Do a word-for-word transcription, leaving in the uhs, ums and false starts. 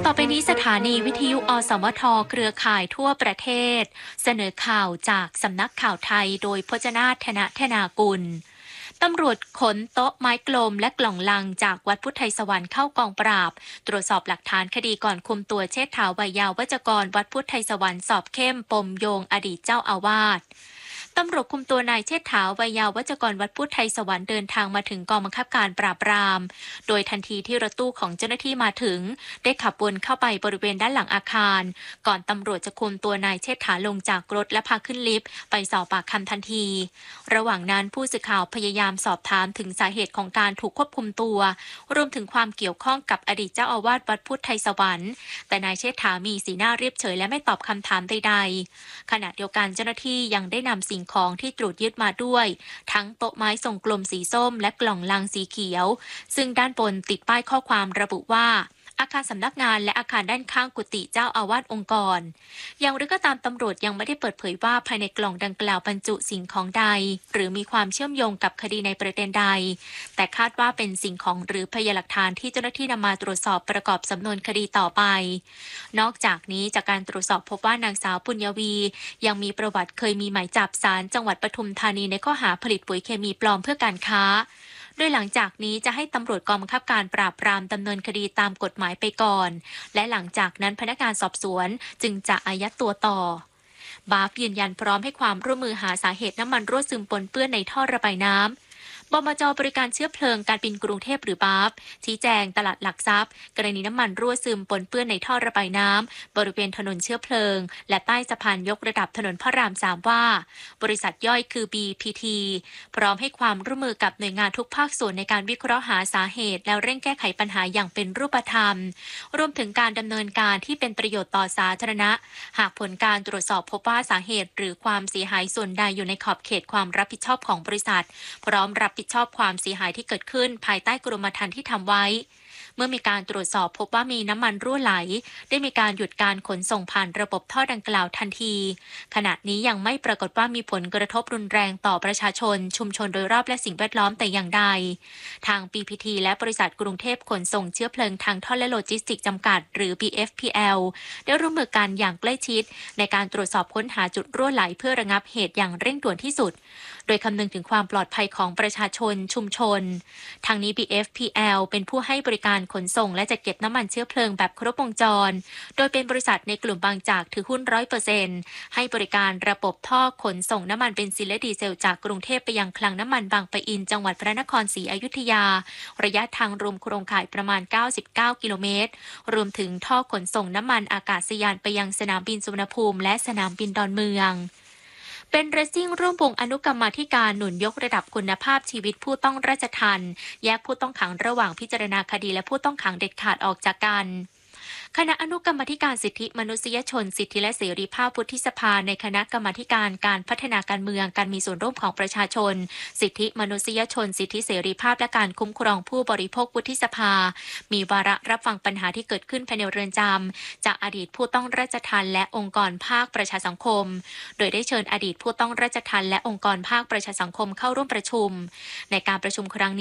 ต่อไปนี้สถานีวิทยุอสมทเครือข่ายทั่วประเทศเสนอข่าวจากสำนักข่าวไทยโดยพจนาถ ธนธนากุลตำรวจขนโต๊ะไม้กลมและกล่องลังจากวัดพุทธไทยสวรรค์เข้ากองปราบตรวจสอบหลักฐานคดีก่อนคุมตัวเชษฐาวัยยาวัจกรวัดพุทธไทยสวรรค์สอบเข้มปมโยงอดีตเจ้าอาวาสตำรวจคุมตัวนายเชษฐาวัยยาวัจกรวัดพุทธไทยสวรรค์เดินทางมาถึงกองบังคับการปราบปรามโดยทันทีที่รถตู้ของเจ้าหน้าที่มาถึงได้ขับวนเข้าไปบริเวณด้านหลังอาคารก่อนตำรวจจะคุมตัวนายเชษฐาลงจากรถและพาขึ้นลิฟต์ไปสอบปากคำทันทีระหว่างนั้นผู้สื่อข่าวพยายามสอบถามถึงสาเหตุของการถูกควบคุมตัวรวมถึงความเกี่ยวข้องกับอดีตเจ้าอาวาสวัดพุทธไทยสวรรค์แต่นายเชษฐามีสีหน้าเรียบเฉยและไม่ตอบคำถามใดๆขณะเดียวกันเจ้าหน้าที่ยังได้นำสิ่งของที่ตรวจยึดมาด้วยทั้งโต๊ะไม้ทรงกลมสีส้มและกล่องลังสีเขียวซึ่งด้านบนติดป้ายข้อความระบุว่าอาคารสำนักงานและอาคารด้านข้างกุฏิเจ้าอาวาสองค์กรอย่างไรก็ตามตำรวจยังไม่ได้เปิดเผยว่าภายในกล่องดังกล่าวบรรจุสิ่งของใดหรือมีความเชื่อมโยงกับคดีในประเด็นใดแต่คาดว่าเป็นสิ่งของหรือพยานหลักฐานที่เจ้าหน้าที่นำมาตรวจสอบประกอบสำนวนคดีต่อไปนอกจากนี้จากการตรวจสอบพบว่านางสาวปุญญวียังมีประวัติเคยมีหมายจับศาลจังหวัดปทุมธานีในข้อหาผลิตปุ๋ยเคมีปลอมเพื่อการค้าโดยหลังจากนี้จะให้ตำรวจกองบังคับการปราบปรามดำเนินคดีตามกฎหมายไปก่อนและหลังจากนั้นพนักงานสอบสวนจึงจะอายัดตัวต่อบาฟยืนยันพร้อมให้ความร่วมมือหาสาเหตุน้ำมันรั่วซึมปนเปื้อนในท่อระบายน้ำบมจ.บริการเชื้อเพลิงการบินกรุงเทพหรือบาฟชี้แจงตลาดหลักทรัพย์กรณีน้ำมันรั่วซึมปนเปื้อนในท่อระบายน้ำบริเวณถนนเชื้อเพลิงและใต้สะพานยกระดับถนนพระรามสามว่าบริษัทย่อยคือ บี พี ที พร้อมให้ความร่วมมือกับหน่วยงานทุกภาคส่วนในการวิเคราะห์หาสาเหตุแล้วเร่งแก้ไขปัญหาอย่างเป็นรูปธรรมรวมถึงการดำเนินการที่เป็นประโยชน์ต่อสาธารณะหากผลการตรวจสอบพบว่าสาเหตุหรือความเสียหายส่วนใดอยู่ในขอบเขตความรับผิดชอบของบริษัทพร้อมรับผิดชอบความเสียหายที่เกิดขึ้นภายใต้กรมธรรม์ที่ทำไว้เมื่อมีการตรวจสอบพบว่ามีน้ำมันรั่วไหลได้มีการหยุดการขนส่งผ่านระบบท่อดังกล่าวทันทีขณะนี้ยังไม่ปรากฏว่ามีผลกระทบรุนแรงต่อประชาชนชุมชนโดยรอบและสิ่งแวดล้อมแต่อย่างใดทาง บี พี ที และบริษัทกรุงเทพขนส่งเชื้อเพลิงทางท่อและโลจิสติกส์จำกัดหรือ บี เอฟ พี แอล ได้ร่วมมือกันอย่างใกล้ชิดในการตรวจสอบค้นหาจุดรั่วไหลเพื่อระงับเหตุอย่างเร่งด่วนที่สุดโดยคำนึงถึงความปลอดภัยของประชาชนชุมชนทางนี้ บี เอฟ พี แอล เป็นผู้ให้บริการขนส่งและจัดเก็บน้ำมันเชื้อเพลิงแบบครบวงจรโดยเป็นบริษัทในกลุ่มบางจากถือหุ้น ร้อยเปอร์เซ็นต์ ให้บริการระบบท่อขนส่งน้ำมันเบนซินและดีเซลจากกรุงเทพไปยังคลังน้ำมันบางปะอินจังหวัดพระนครศรีอยุธยาระยะทางรวมโครงข่ายประมาณเก้าสิบเก้ากิโลเมตรรวมถึงท่อขนส่งน้ำมันอากาศยานไปยังสนามบินสุวรรณภูมิและสนามบินดอนเมืองเป็นเรซซิ่งร่วมวงอนุกรรมาธิการหนุนยกระดับคุณภาพชีวิตผู้ต้องราชทัณฑ์แยกผู้ต้องขังระหว่างพิจารณาคดีและผู้ต้องขังเด็ดขาดออกจากกันคณะอนุกรรมาธิการสิทธิมนุษยชนสิทธิและเสรีภาพวุฒิสภาในคณะกรรมาธิการการพัฒนาการเมืองการมีส่วนร่วมของประชาชนสิทธิมนุษยชนสิทธิเสรีภาพและการคุ้มครองผู้บริโภควุฒิสภามีวาระรับฟังปัญหาที่เกิดขึ้นภายในเรือนจำจากอดีตผู้ต้องราชทัณฑ์และองค์กรภาคประชาสังคมโดยได้เชิญอดีตผู้ต้องราชทัณฑ์และองค์กรภาคประชาสังคมเข้าร่วมประชุมในการประชุมครั้งนี้